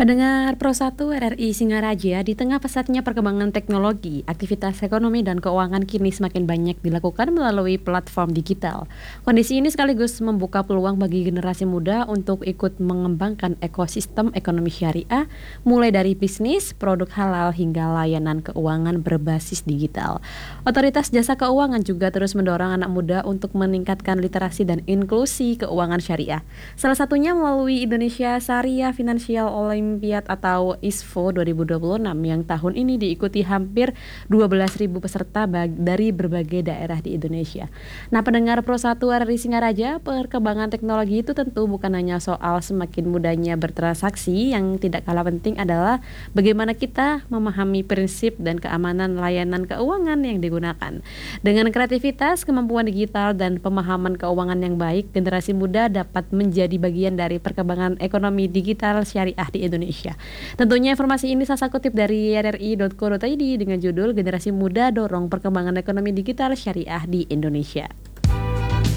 Pendengar Pro 1 RRI Singaraja, di tengah pesatnya perkembangan teknologi, aktivitas ekonomi dan keuangan kini semakin banyak dilakukan melalui platform digital. Kondisi ini sekaligus membuka peluang bagi generasi muda untuk ikut mengembangkan ekosistem ekonomi syariah, mulai dari bisnis, produk halal hingga layanan keuangan berbasis digital. Otoritas Jasa Keuangan juga terus mendorong anak muda untuk meningkatkan literasi dan inklusi keuangan syariah. Salah satunya melalui Indonesia Sharia Financial Olympiad atau ISFO 2026 yang tahun ini diikuti hampir 12.000 peserta dari berbagai daerah di Indonesia. Nah, pendengar Pro 1 RRI Singaraja, perkembangan teknologi itu tentu bukan hanya soal semakin mudahnya bertransaksi, yang tidak kalah penting adalah bagaimana kita memahami prinsip dan keamanan layanan keuangan yang digunakan. Dengan kreativitas, kemampuan digital, dan pemahaman keuangan yang baik, generasi muda dapat menjadi bagian dari perkembangan ekonomi digital syariah di Indonesia. Tentunya informasi ini saya kutip dari rri.co.id dengan judul Generasi Muda Dorong Perkembangan Ekonomi Digital Syariah di Indonesia.